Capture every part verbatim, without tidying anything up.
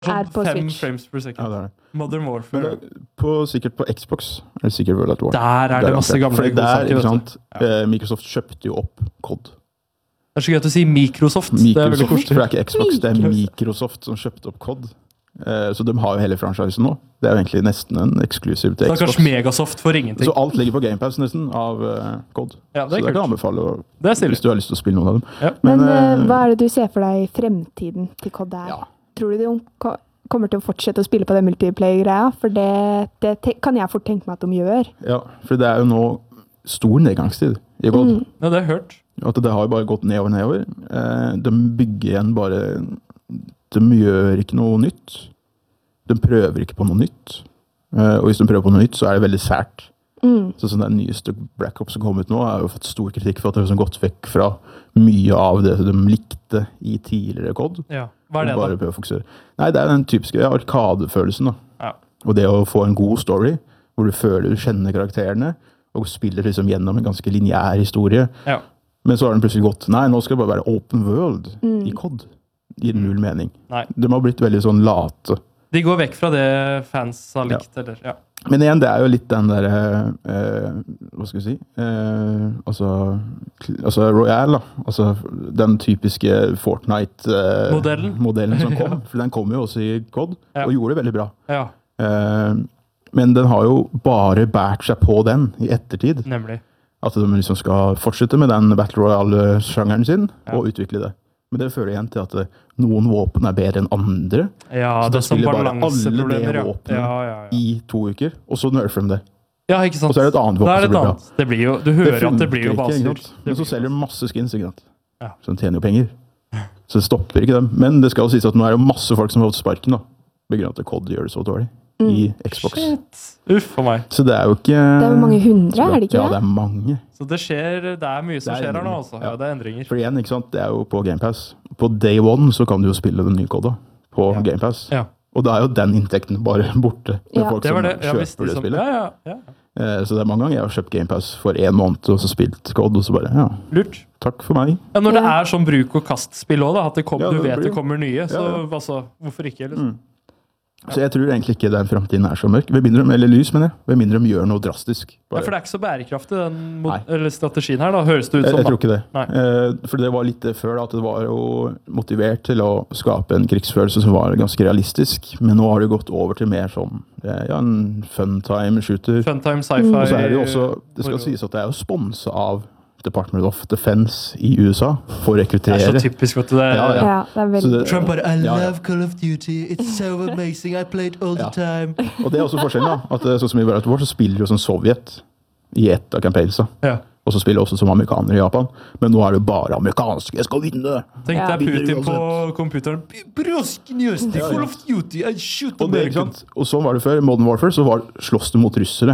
er på fem Switch. frames per second. Ja, det er det. Modern Warfare. Men det, på, sikkert på Xbox er det sikkert World at War. Der er det masse gamle Fordi der, godsaker, ikke vet sant, du. eh, Microsoft kjøpte jo opp C O D. Det er så gøy at du sier Microsoft. Det er veldig Microsoft, for det koselig. er ikke Xbox, det er Microsoft som kjøpte opp C O D. Eh, så de har jo hele franchisen nå. Det er jo egentlig nesten en eksklusiv til Så Xbox. kanskje Megasoft får ingenting. Så alt ligger på Game Pass nesten av uh, C O D. Ja, det er så det kan jeg kult. anbefale å- Det er stilig. hvis du har lyst til å spille noen av dem. Ja. Men, Men, eh, eh, hva er det du ser for deg i fremtiden til C O D er? Ja. Tror du de ko- kommer til å fortsette å spille på det multiplayer-greia? For det, det te kan jeg fort tenke meg at de gjør. Ja, for det er jo nå stor nedgangstid i C O D. Mm. Ja, det har jeg hørt. At det har jo bare gått nedover nedover. Eh, de bygger igjen bare De gjør ikke noe nytt. De prøver ikke på noe nytt. Eh, og hvis de prøver på noe nytt, så er det veldig sært. Mm. Så sånn den nyeste Black Ops som kom ut nå, har jo fått stor kritikk for at det har gått vekk fra mye av det de likte i tidligere C O D. Ja. Hva er det, og bare da? prøve å fokusere. Nei, det er den typiske arkadefølelsen, da. Ja. Og det å få en god story, hvor du føler du kjenner karakterene, og spiller liksom gjennom en ganske lineær historie. Ja. Men så har den plutselig gått, nei, nå skal det bare være open world Mm. i C O D. Gir null mening. Nei. De har blitt veldig sånn late. De går vekk fra det fans har likt, eller? Ja. Men igjen, det er jo litt den der, eh, hva skal vi si, eh, altså, kl- altså Royale, da. Altså den typiske Fortnite-modellen Modellen. som kom. For den kom jo også i C O D, Ja. og gjorde det veldig bra. Ja, Eh, men den har jo bare bært seg på den i ettertid. nemlig. At de liksom skal fortsette med den Battle Royale-sjangeren sin, Ja. og utvikle det. Men det fører igjen til at eh, noen våpen er bedre enn andre Ja, Så da det er som spiller bare alle balanseproblemer, det ja. våpenet Ja, ja, ja. i to uker, og så nerfer de det. ja, ikke sant? Og så er det et annet Da våpen er det som et blir bra. annet. Det blir jo, du hører at det blir jo funker ikke, ikke baser. sant? Men så selger de masse skins, ikke sant? Ja. Så de tjener jo penger. Så det stopper ikke dem. Men det skal jo sies at nå er det masse folk som har fått sparken, da. På grunn av at C O D gjør det så dårlig i Xbox. Shit. Uff for meg. Så det er jo ikke Det er jo mange hundre, er det ikke Ja, det? det er mange. Så det skjer, det er mye som Det er skjer her nå, endringer. altså. Ja. Ja, det er endringer. For igjen, ikke sant? Det er jo på Game Pass. På day one så kan du jo spille den nye C O D da, på Ja. Game Pass. Ja. Og da er jo den inntekten bare borte. Med Ja. folk Det som var det. Ja, hvis kjøper de det som, spillet. ja, ja, ja. Eh, Så det er mange ganger jeg har kjøpt Game Pass for en måned og så spilt C O D, og så bare, ja, Lurt. takk for meg. Ja, når det Ja. er sånn bruk og kast-spill også, da, at det kom, Ja, du det vet blir- det kommer nye, så Ja, ja. altså, hvorfor ikke, liksom? Mm. Så jeg tror egentlig ikke den fremtiden er så mørk. Ved mindre de, eller lys, mener jeg. Ved mindre de gjør noe drastisk. Ja, Bare. for det er ikke så bærekraftig, den mod- Nei. eller strategien her, da, høres det ut jeg, som. jeg da. tror ikke det. Nei. Eh, for det var litt det før, da, at det var jo motivert til å skape en krigsfølelse som var ganske realistisk. Men nå har det gått over til mer sånn, eh, ja, en funtime shooter. Funtime Og sci-fi. så er det jo også, det skal moro. sies at det er jo sponset av Department of Defense i U S A for å Det er rekruttere. så typisk, vet du. Det, Ja, ja. Ja, det er Så veldig det- Trump bare I Ja, ja. love Call of Duty. It's so amazing. I played all the Ja. time. Og det er også forskjellen, da. At eh, sånn som i World at War, så spiller jo som Sovjet i ett av campaignsa. Ja. Og så spiller også som amerikaner i Japan. Men nå er det jo bare amerikanske. Jeg skal vinne! Tenk Ja. deg Putin på Uansett. computeren. Brosken Ja, ja. Call of Duty. I shoot Og, det, ikke American. sant? Og sånn var det før. I Modern Warfare så var, slåss du mot russere.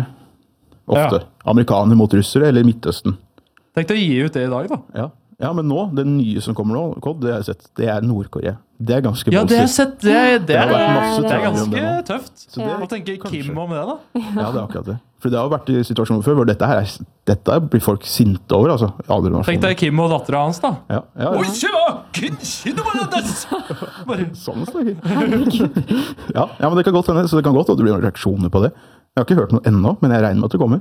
Ofte. Amerikanere mot russere, eller Midtøsten. Tenk deg å gi ut det i dag, da. Ja. ja, men nå, det nye som kommer nå, C O D, det har jeg sett, det er Nord-Korea. Det er ganske Ja, det har jeg ballsy. sett. Det, er- det, Det har er, vært masse det er teorier om det ganske nå. tøft. Så det- Hva tenker kanskje. Kim om det, da? Ja, det er akkurat det. For det har vært i situasjoner før hvor dette her er, dette blir folk sinte over, altså. I andre Tenk nasjoner. deg Kim og dattera hans, da. Ja, ja, ja. Oi, Shiva! Kinshi, det var det! Bare Sånn snakker ja, ja, men det kan godt hende, så det kan godt at det blir noen reaksjoner på det. Jeg har ikke hørt noe ennå, men jeg regner med at det kommer.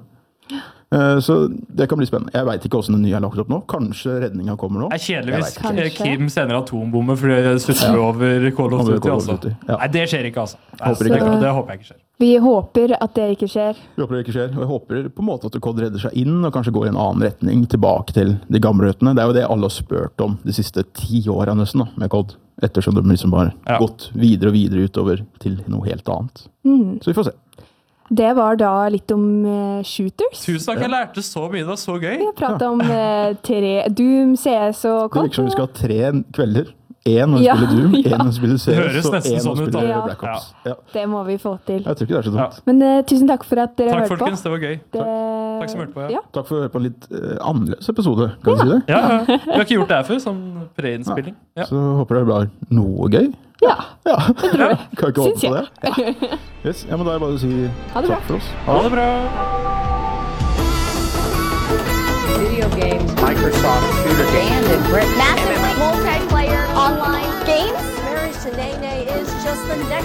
Eh, Så det kan bli spennende. Jeg vet ikke hvordan den nye er lagt opp nå. Kanskje redninga kommer nå. Det er kjedelig Jeg hvis vet ikke. K- Kim sender atombombe fordi det sutrer over Call of Over Duty. Call of Altså. Duty, ja. Nei, det skjer ikke, altså. Nei, Håper det, ikke. det, det håper jeg ikke skjer. Vi håper at det ikke skjer. Jeg håper det ikke skjer, og jeg håper på en måte at C O D redder seg inn og kanskje går i en annen retning tilbake til de gamle røttene. Det er jo det alle har spurt om de siste ti åra nesten da, med C O D. Ettersom de liksom bare Ja. gått videre og videre utover til noe helt annet. Mm. Så vi får se. Det var da litt om eh, shooters. Tusen takk, jeg lærte så mye. Det var så gøy. Vi har pratet om eh, tre Doom, C S og Det C O D. virker som vi skal ha tre kvelder. Én når vi Ja, spiller Doom, én ja. når vi spiller C S, Det høres og nesten én når sånn vi ut, da. spiller Ja. Black Ops. Ja. Det må vi få til. Jeg tror ikke det er så dumt. Men eh, tusen takk for at dere Takk, hørte på. folkens. Det var gøy. Det... Takk som hørte på, ja. ja. Takk for å høre på en litt eh, annerledes episode, kan vi si det? Ja, ja. Vi har ikke gjort det her før, som preinnspilling. Ja. Så håper det blir noe gøy. Ja, Ja, det tror jeg. kan ikke Syns håpe på jeg. det. Yes. Ja, men da er det bare å si Ha det bra. takk for oss. Ha det bra. Video games, Microsoft shooter games, and Brit. Massive multiplayer online games. Marriage to Nene is just oss the next